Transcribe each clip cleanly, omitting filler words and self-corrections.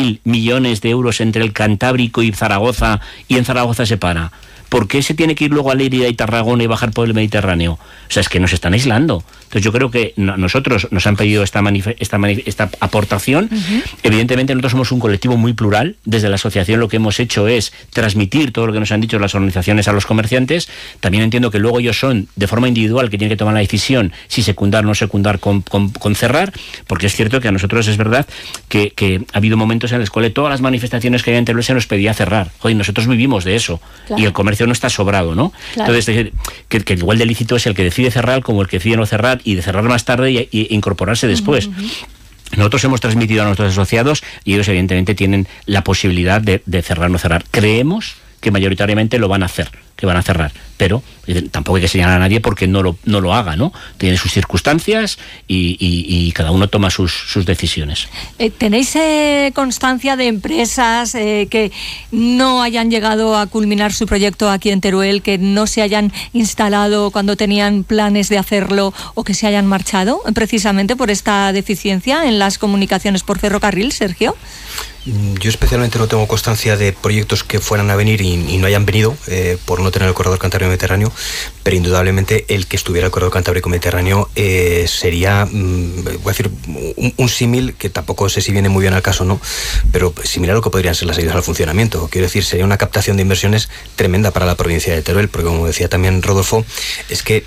1.000 millones de euros entre el Cantábrico y Zaragoza, y en Zaragoza se para? ¿Por qué se tiene que ir luego a Lérida y Tarragona y bajar por el Mediterráneo? O sea, es que nos están aislando. Entonces yo creo que nosotros nos han pedido esta aportación. Uh-huh. Evidentemente nosotros somos un colectivo muy plural. Desde la asociación lo que hemos hecho es transmitir todo lo que nos han dicho las organizaciones a los comerciantes. También entiendo que luego ellos son de forma individual que tienen que tomar la decisión si secundar o no secundar con cerrar, porque es cierto que a nosotros es verdad que ha habido momentos en los cuales todas las manifestaciones que había en Teruel se nos pedía cerrar. Joder, nosotros vivimos de eso. Claro. Y el comercio no está sobrado, ¿no? Claro. Entonces, que igual de lícito es el que decide cerrar como el que decide no cerrar y de cerrar más tarde y incorporarse después. Uh-huh. Nosotros hemos transmitido a nuestros asociados y ellos evidentemente tienen la posibilidad de cerrar o no cerrar. Creemos que mayoritariamente lo van a hacer, que van a cerrar, pero tampoco hay que señalar a nadie porque no lo haga, ¿no? Tiene sus circunstancias y cada uno toma sus decisiones. ¿Tenéis constancia de empresas que no hayan llegado a culminar su proyecto aquí en Teruel, que no se hayan instalado cuando tenían planes de hacerlo o que se hayan marchado precisamente por esta deficiencia en las comunicaciones por ferrocarril, Sergio? Yo especialmente no tengo constancia de proyectos que fueran a venir y no hayan venido por no tener el corredor Cantábrico-Mediterráneo, pero indudablemente el que estuviera el corredor Cantábrico-Mediterráneo sería, voy a decir, un símil que tampoco sé si viene muy bien al caso, ¿no? Pero similar a lo que podrían ser las ayudas al funcionamiento. Quiero decir, sería una captación de inversiones tremenda para la provincia de Teruel, porque como decía también Rodolfo, es que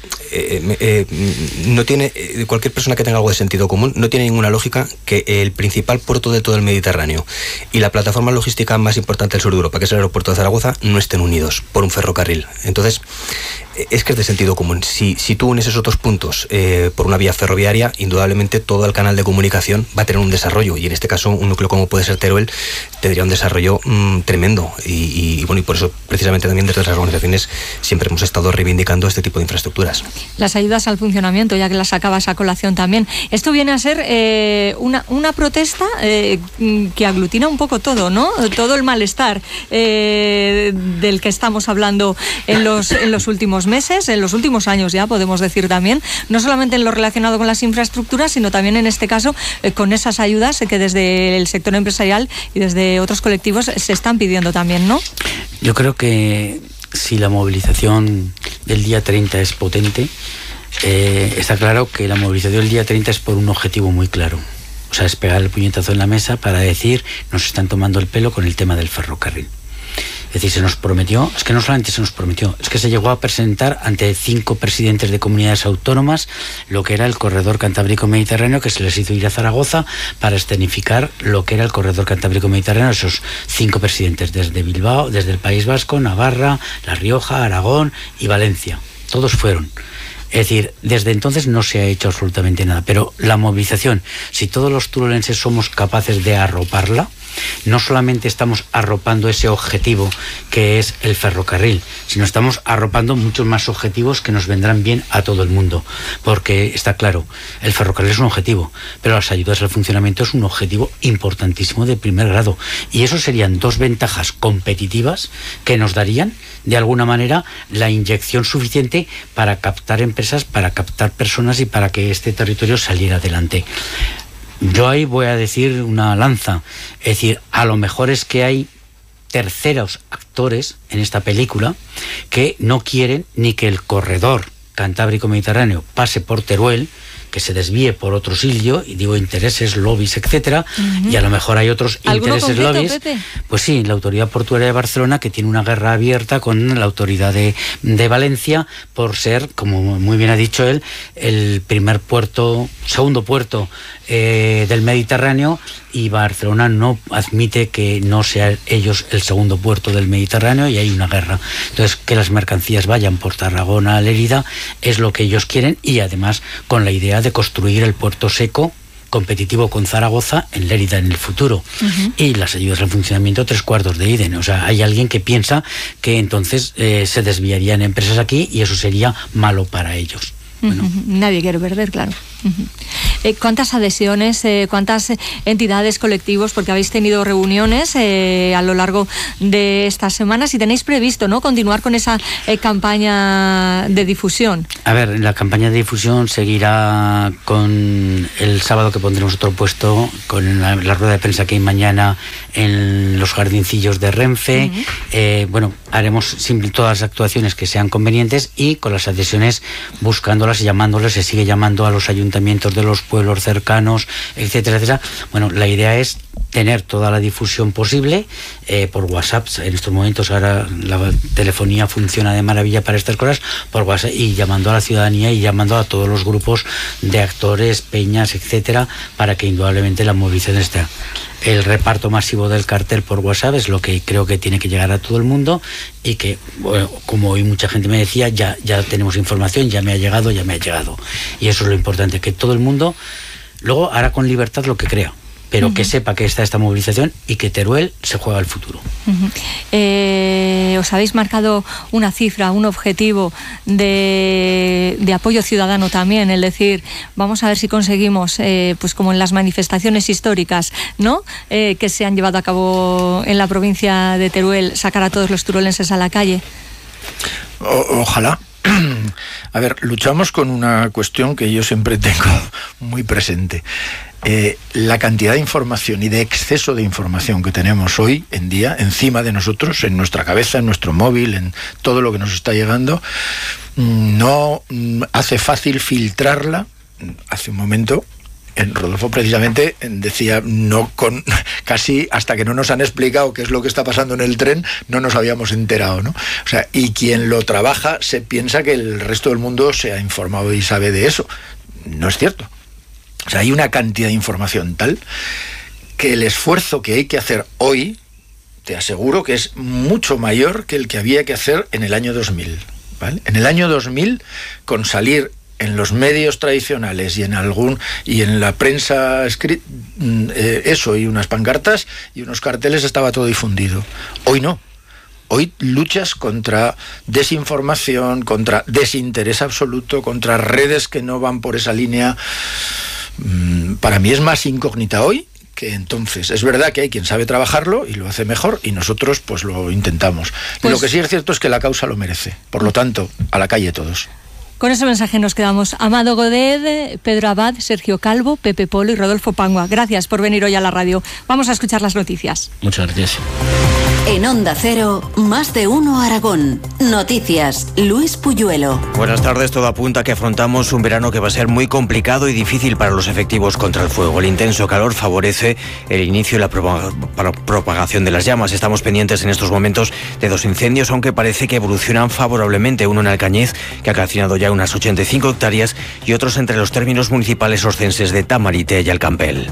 no tiene, cualquier persona que tenga algo de sentido común, no tiene ninguna lógica que el principal puerto de todo el Mediterráneo y la plataforma logística más importante del sur de Europa, que es el aeropuerto de Zaragoza, no estén unidos por un ferrocarril. Entonces, es que es de sentido común. Si tú unes esos dos puntos por una vía ferroviaria, indudablemente todo el canal de comunicación va a tener un desarrollo, y en este caso un núcleo como puede ser Teruel tendría un desarrollo tremendo, y bueno, y por eso precisamente también desde las organizaciones siempre hemos estado reivindicando este tipo de infraestructuras. Las ayudas al funcionamiento, ya que las sacabas a colación también. Esto viene a ser una protesta que aglutina un poco todo, ¿no? Todo el malestar del que estamos hablando en los últimos meses, en los últimos años ya podemos decir también, no solamente en lo relacionado con las infraestructuras, sino también en este caso con esas ayudas que desde el sector empresarial y desde otros colectivos se están pidiendo también, ¿no? Yo creo que si la movilización del día 30 es potente, está claro que la movilización del día 30 es por un objetivo muy claro. O sea, es pegar el puñetazo en la mesa para decir, nos están tomando el pelo con el tema del ferrocarril. Es decir, se nos prometió, es que no solamente se nos prometió, es que se llegó a presentar ante 5 presidentes de comunidades autónomas lo que era el corredor Cantábrico-Mediterráneo, que se les hizo ir a Zaragoza para escenificar lo que era el corredor Cantábrico-Mediterráneo, esos 5 presidentes, desde Bilbao, desde el País Vasco, Navarra, La Rioja, Aragón y Valencia. Todos fueron. Es decir, desde entonces no se ha hecho absolutamente nada, pero la movilización, si todos los turolenses somos capaces de arroparla, no solamente estamos arropando ese objetivo que es el ferrocarril, sino estamos arropando muchos más objetivos que nos vendrán bien a todo el mundo, porque está claro, el ferrocarril es un objetivo, pero las ayudas al funcionamiento es un objetivo importantísimo de primer grado, y eso serían 2 ventajas competitivas que nos darían de alguna manera la inyección suficiente para captar empresas, para captar personas y para que este territorio saliera adelante. Yo ahí voy a decir una lanza, es decir, a lo mejor es que hay terceros actores en esta película que no quieren ni que el corredor Cantábrico-Mediterráneo pase por Teruel, que se desvíe por otro sitio, y digo intereses, lobbies, etcétera, y a lo mejor hay otros intereses, concreto, lobbies. Pepe? Pues sí, la Autoridad Portuaria de Barcelona, que tiene una guerra abierta con la Autoridad de Valencia por ser, como muy bien ha dicho él, el segundo puerto del Mediterráneo, y Barcelona no admite que no sea ellos el segundo puerto del Mediterráneo, y hay una guerra. Entonces, que las mercancías vayan por Tarragona a Lérida es lo que ellos quieren, y además con la idea de construir el puerto seco competitivo con Zaragoza en Lérida en el futuro. Y las ayudas al funcionamiento 3/4 de IDEN. O sea, hay alguien que piensa que entonces se desviarían empresas aquí y eso sería malo para ellos. Bueno. Nadie quiere perder, claro. ¿Cuántas adhesiones, cuántas entidades, colectivos, porque habéis tenido reuniones a lo largo de estas semanas y tenéis previsto, ¿no?, continuar con esa campaña de difusión? A ver, la campaña de difusión seguirá con el sábado, que pondremos otro puesto, con la rueda de prensa que hay mañana en los jardincillos de Renfe. Bueno, haremos todas las actuaciones que sean convenientes y con las adhesiones buscándolas y llamándolas. Se sigue llamando a los ayuntamientos de los pueblos cercanos, etcétera, etcétera. Bueno, la idea es tener toda la difusión posible por WhatsApp. En estos momentos ahora la telefonía funciona de maravilla para estas cosas, por WhatsApp, y llamando a la ciudadanía y llamando a todos los grupos de actores, peñas, etcétera, para que indudablemente la movilización esté. El reparto masivo del cartel por WhatsApp es lo que creo que tiene que llegar a todo el mundo y que, bueno, como hoy mucha gente me decía, ya tenemos información, ya me ha llegado. Y eso es lo importante, que todo el mundo luego hará con libertad lo que crea, pero que sepa que está esta movilización y que Teruel se juega al futuro. ¿Os habéis marcado una cifra, un objetivo de apoyo ciudadano también? Es decir, vamos a ver si conseguimos, pues como en las manifestaciones históricas, ¿no?, que se han llevado a cabo en la provincia de Teruel, sacar a todos los teruelenses a la calle. Ojalá. A ver, luchamos con una cuestión que yo siempre tengo muy presente. La cantidad de información y de exceso de información que tenemos hoy en día encima de nosotros, en nuestra cabeza, en nuestro móvil, en todo lo que nos está llegando, no hace fácil filtrarla. Hace un momento Rodolfo precisamente decía, casi hasta que no nos han explicado qué es lo que está pasando en el tren, no nos habíamos enterado, ¿no? O sea, y quien lo trabaja se piensa que el resto del mundo se ha informado y sabe de eso. No es cierto. O sea, hay una cantidad de información tal que el esfuerzo que hay que hacer hoy, te aseguro que es mucho mayor que el que había que hacer en el año 2000, ¿vale? En el año 2000, con salir en los medios tradicionales y en la prensa escrita, eso, y unas pancartas y unos carteles, estaba todo difundido. Hoy no. Hoy luchas contra desinformación, contra desinterés absoluto, contra redes que no van por esa línea. Para mí es más incógnita hoy que entonces. Es verdad que hay quien sabe trabajarlo y lo hace mejor, y nosotros pues lo intentamos. Lo que sí es cierto es que la causa lo merece. Por lo tanto, a la calle todos. Con ese mensaje nos quedamos. Amado Godet, Pedro Abad, Sergio Calvo, Pepe Polo y Rodolfo Pangua. Gracias por venir hoy a la radio. Vamos a escuchar las noticias. Muchas gracias. En Onda Cero, Más de Uno Aragón. Noticias, Luis Puyuelo. Buenas tardes. Todo apunta a que afrontamos un verano que va a ser muy complicado y difícil para los efectivos contra el fuego. El intenso calor favorece el inicio y la propagación de las llamas. Estamos pendientes en estos momentos de 2 incendios, aunque parece que evolucionan favorablemente. Uno en Alcañiz, que ha calcinado ya unas 85 hectáreas, y otros entre los términos municipales oscenses de Tamarite y Alcampel.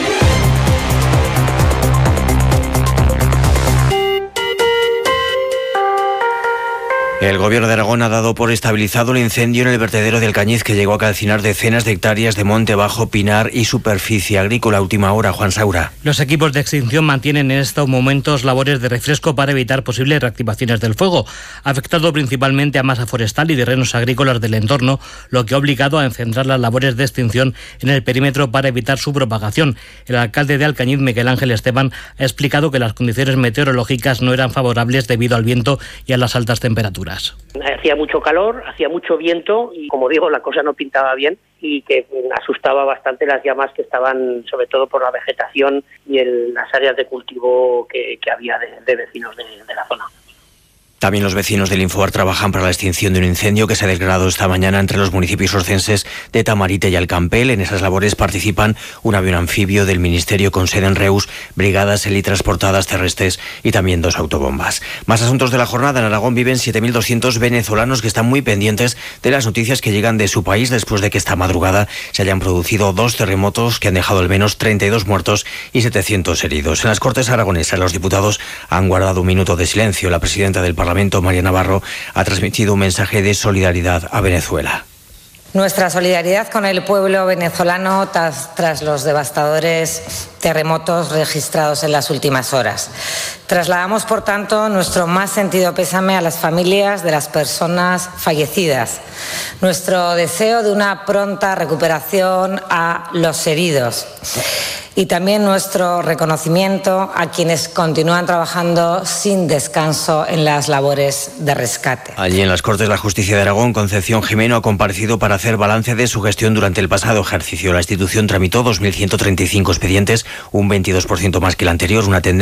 El Gobierno de Aragón ha dado por estabilizado el incendio en el vertedero de Alcañiz, que llegó a calcinar decenas de hectáreas de monte bajo, pinar y superficie agrícola. Última hora, Juan Saura. Los equipos de extinción mantienen en estos momentos labores de refresco para evitar posibles reactivaciones del fuego. Ha afectado principalmente a masa forestal y terrenos agrícolas del entorno, lo que ha obligado a centrar las labores de extinción en el perímetro para evitar su propagación. El alcalde de Alcañiz, Miguel Ángel Esteban, ha explicado que las condiciones meteorológicas no eran favorables debido al viento y a las altas temperaturas. Hacía mucho calor, hacía mucho viento y, como digo, la cosa no pintaba bien, y que asustaba bastante las llamas que estaban, sobre todo por la vegetación y las áreas de cultivo que había de vecinos de la zona. También los vecinos del Infobar trabajan para la extinción de un incendio que se ha desgranado esta mañana entre los municipios oscenses de Tamarite y Alcampel. En esas labores participan un avión anfibio del Ministerio con sede en Reus, brigadas helitransportadas terrestres y también 2 autobombas. Más asuntos de la jornada. En Aragón viven 7.200 venezolanos que están muy pendientes de las noticias que llegan de su país después de que esta madrugada se hayan producido 2 terremotos que han dejado al menos 32 muertos y 700 heridos. En las Cortes aragonesas, los diputados han guardado un minuto de silencio. La presidenta del Parlamento, María Navarro, ha transmitido un mensaje de solidaridad a Venezuela. Nuestra solidaridad con el pueblo venezolano tras los devastadores terremotos registrados en las últimas horas. Trasladamos, por tanto, nuestro más sentido pésame a las familias de las personas fallecidas, nuestro deseo de una pronta recuperación a los heridos y también nuestro reconocimiento a quienes continúan trabajando sin descanso en las labores de rescate. Allí en las Cortes de la Justicia de Aragón, Concepción Jimeno ha comparecido para hacer balance de su gestión durante el pasado ejercicio. La institución tramitó 2.135 expedientes, un 22% más que el anterior, una tendencia